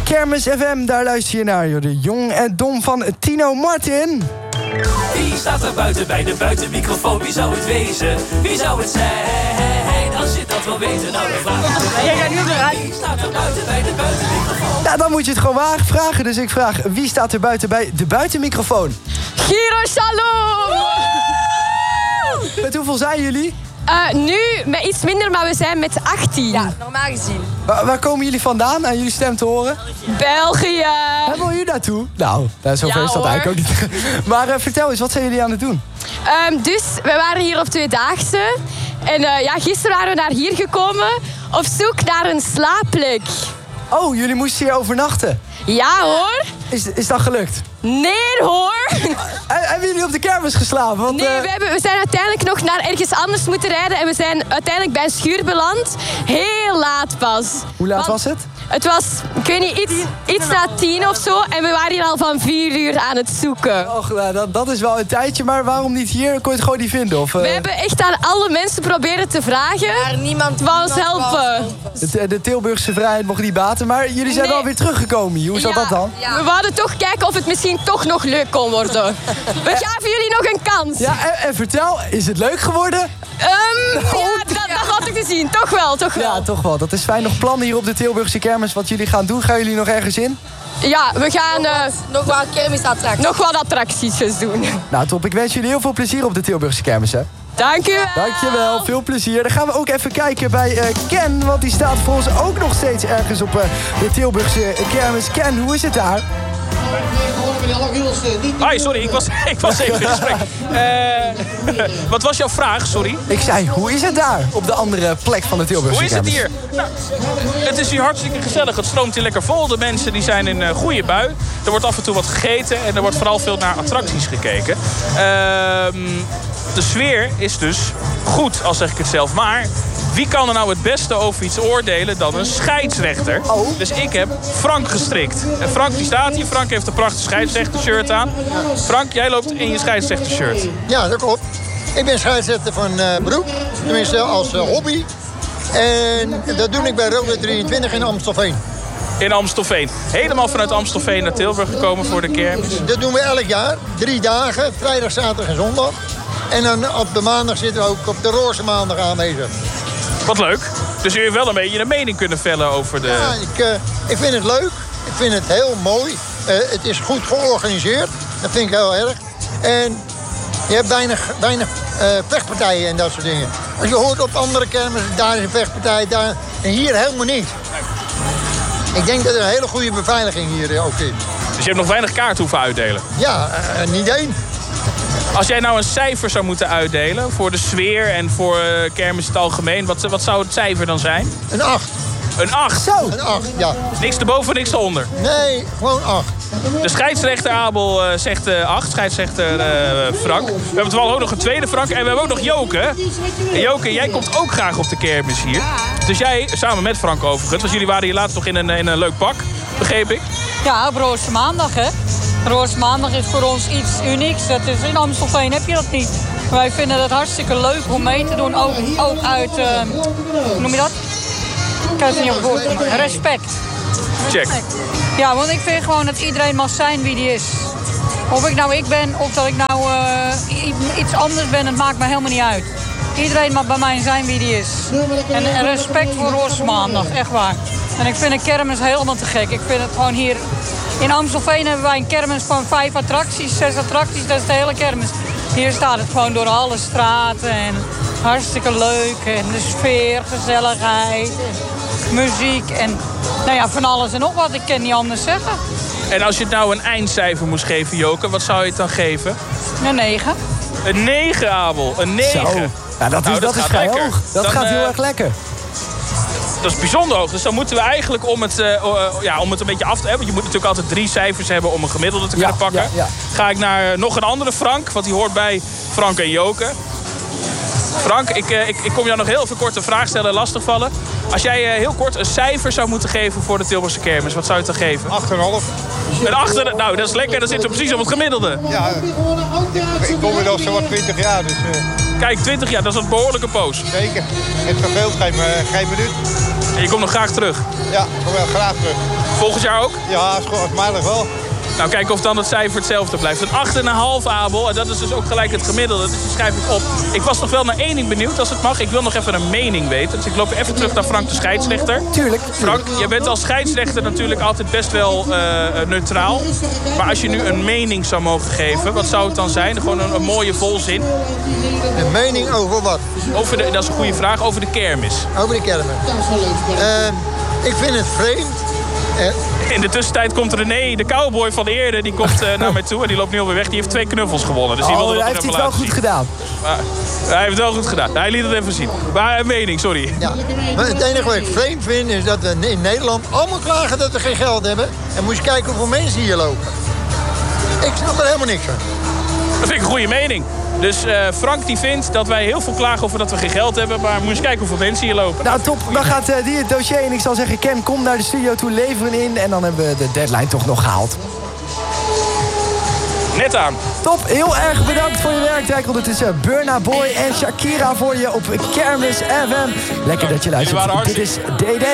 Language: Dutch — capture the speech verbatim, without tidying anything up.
Kermis F M, daar luister je naar. De Jong en Dom van Tino Martin. Wie staat er buiten bij de buitenmicrofoon? Wie zou het wezen? Wie zou het zijn? Als je dat wil weten, nou dan vraag ik. Jij gaat nu eruit. Wie staat er buiten bij de buitenmicrofoon? Ja, dan moet je het gewoon waar vragen. Dus ik vraag, wie staat er buiten bij de buitenmicrofoon? Giro Shalom! Met hoeveel zijn jullie? Uh, nu met iets minder, maar we zijn met achttien. Ja, normaal gezien. Waar, waar komen jullie vandaan, aan jullie stem te horen? België. Waar wil je naartoe? Nou, nou zover Ja, is dat hoor. eigenlijk ook niet. Maar uh, vertel eens, wat zijn jullie aan het doen? Um, dus, we waren hier op Tweedaagse. En uh, ja, gisteren waren we naar hier gekomen op zoek naar een slaapplek. Oh, jullie moesten hier overnachten. Ja hoor. Is, is dat gelukt? Nee hoor. He- hebben jullie op de kermis geslapen? Want, Nee, uh, we, hebben, we zijn uiteindelijk nog naar ergens anders moeten rijden. En we zijn uiteindelijk bij een schuur beland. Heel laat pas. Hoe laat Want was het? Het was, ik weet niet, iets, iets na tien of zo. En we waren hier al van vier uur aan het zoeken. Och, nou, dat, dat is wel een tijdje, maar waarom niet hier? Kon je het gewoon niet vinden? Of, uh, We hebben echt aan alle mensen proberen te vragen. Maar niemand wou ons helpen. de, de Tilburgse vrijheid mocht niet baten, maar jullie zijn Nee. wel weer teruggekomen hier. Hoe zat Ja, dat dan? We wouden toch kijken of het misschien toch nog leuk kon worden. We gaven jullie nog een kans. Ja, en, en vertel, is het leuk geworden? Um, ja, dat, dat had ik te zien. Toch wel, toch wel. Ja, toch wel. Dat is fijn. Nog plannen hier op de Tilburgse kermis wat jullie gaan doen. Gaan jullie nog ergens in? Ja, we gaan uh, Nog wat kermisattracties. nog wat attracties doen. Nou, top. Ik wens jullie heel veel plezier op de Tilburgse kermis, hè? Dank u wel. Dankjewel, veel plezier. Dan gaan we ook even kijken bij uh, Ken, want die staat voor ons ook nog steeds ergens op uh, de Tilburgse kermis. Ken, hoe is het daar? Hi, sorry, ik was, ik was even in gesprek. Uh, wat was jouw vraag, sorry? Ik zei, hoe is het daar op de andere plek van de Tilburgse Hoe is het kermis? hier? Nou, het is hier hartstikke gezellig. Het stroomt hier lekker vol. De mensen die zijn in een goede bui. Er wordt af en toe wat gegeten en er wordt vooral veel naar attracties gekeken. Ehm de sfeer is dus goed, al zeg ik het zelf. Maar wie kan er nou het beste over iets oordelen dan een scheidsrechter? Oh. Dus ik heb Frank gestrikt. En Frank die staat hier. Frank heeft een prachtig scheidsrechtershirt aan. Frank, jij loopt in je scheidsrechtershirt. Ja, dat klopt. Ik ben scheidsrechter van uh, beroep, tenminste als uh, hobby. En dat doe ik bij Roda drieëntwintig in Amstelveen. In Amstelveen. Helemaal vanuit Amstelveen naar Tilburg gekomen voor de kermis. Dat doen we elk jaar. Drie dagen, vrijdag, zaterdag en zondag. En dan op de maandag zitten we ook op de roze maandag aanwezig. Wat leuk. Dus u heeft wel een beetje een mening kunnen vellen over de... Ja, ik, uh, ik vind het leuk. Ik vind het heel mooi. Uh, het is goed georganiseerd. Dat vind ik heel erg. En je hebt weinig, weinig uh, vechtpartijen en dat soort dingen. Als je hoort op andere kermissen, daar is een vechtpartij, daar... En hier helemaal niet. Ik denk dat er een hele goede beveiliging hier uh, ook is. Dus je hebt nog weinig kaart hoeven uitdelen? Ja, uh, niet één. Als jij nou een cijfer zou moeten uitdelen voor de sfeer en voor uh, kermis in het algemeen, wat, wat zou het cijfer dan zijn? Een acht. Een acht? Zo! Een acht, ja. Niks erboven, niks eronder. Nee, gewoon acht. De scheidsrechter Abel uh, zegt uh, acht, scheidsrechter uh, Frank. We hebben toevallig ook nog een tweede Frank en we hebben ook nog Joke. En Joke, jij komt ook graag op de kermis hier. Dus jij, samen met Frank overigens, want jullie waren hier laatst nog in een, in een leuk pak, begreep ik. Ja, op Roze Maandag, hè. Roze Maandag is voor ons iets unieks. Dat is, in Amstelveen heb je dat niet. Wij vinden het hartstikke leuk om mee te doen. Ook, ook uit, uh, hoe noem je dat? Ik kan het niet op woord. Respect. Check. Ja, want ik vind gewoon dat iedereen mag zijn wie die is. Of ik nou ik ben, of dat ik nou uh, iets anders ben, het maakt me helemaal niet uit. Iedereen mag bij mij zijn wie die is. En, en respect voor Roze Maandag, echt waar. En ik vind een kermis helemaal te gek. Ik vind het gewoon hier... In Amstelveen hebben wij een kermis van vijf attracties, zes attracties. Dat is de hele kermis. Hier staat het gewoon door alle straten. En hartstikke leuk. En de sfeer, gezelligheid, muziek. En nou ja, van alles en nog wat. Ik kan niet anders zeggen. En als je het nou een eindcijfer moest geven, Joke, wat zou je het dan geven? Een negen. Een negen, Abel. Een negen. Zo. Ja, dat is, Nou, dat is gaat vrij lekker. hoog. Dat Dan, gaat heel uh, erg lekker. Dat is bijzonder hoog. Dus dan moeten we eigenlijk om het, uh, uh, ja, om het een beetje af te hebben. Je moet natuurlijk altijd drie cijfers hebben om een gemiddelde te Ja, kunnen pakken. ja, ja. Ga ik naar uh, nog een andere Frank, want die hoort bij Frank en Joke. Frank, ik, uh, ik, ik kom jou nog heel even kort een vraag stellen, lastigvallen. Als jij uh, heel kort een cijfer zou moeten geven voor de Tilburgse kermis, wat zou je het dan geven? acht komma vijf. Een achter, nou dat is lekker, dan zitten we precies op het gemiddelde. Ja, ik kom er al zo wat twintig jaar, dus uh, Kijk, twintig jaar, dat is een behoorlijke poos. zeker. Het verveelt geen, uh, geen minuut. En je komt nog graag terug. Ja, ik kom wel graag terug. Volgend jaar ook? Ja, waarschijnlijk wel. Nou, kijken of dan het cijfer hetzelfde blijft. Een acht komma vijf, Abel. En dat is dus ook gelijk het gemiddelde. Dus die schrijf ik op. Ik was nog wel naar één ding benieuwd, als het mag. Ik wil nog even een mening weten. Dus ik loop even terug naar Frank de scheidsrechter. Tuurlijk. Frank, je bent als scheidsrechter natuurlijk altijd best wel uh, neutraal. Maar als je nu een mening zou mogen geven, wat zou het dan zijn? Gewoon een, een mooie volzin. Een mening over wat? Over de, dat is een goede vraag. Over de kermis. Over de kermis. Uh, ik vind het vreemd. Uh, In de tussentijd komt René, de cowboy van eerder, die komt uh, naar mij toe en die loopt nu alweer weg. Die heeft twee knuffels gewonnen. Dus die oh, wilde hij dat heeft nog het even wel goed zien. gedaan. Maar, hij heeft het wel goed gedaan. Hij liet het even zien. Maar een mening, sorry. Ja, maar het enige wat ik vreemd vind is dat we in Nederland allemaal klagen dat we geen geld hebben. En moet je kijken hoeveel mensen hier lopen. Ik snap er helemaal niks van. Dat vind ik een goede mening. Dus uh, Frank die vindt dat wij heel veel klagen over dat we geen geld hebben. Maar moet je eens kijken hoeveel mensen hier lopen. Nou top, dan gaat uh, die het dossier in. Ik zal zeggen, Ken, kom naar de studio toe, leveren in. En dan hebben we de deadline toch nog gehaald. Net aan. Top, heel erg bedankt voor je werk. Kijk ondertussen Burna Boy en Shakira voor je op Kermis F M. Lekker dat je luistert. Dit is D D.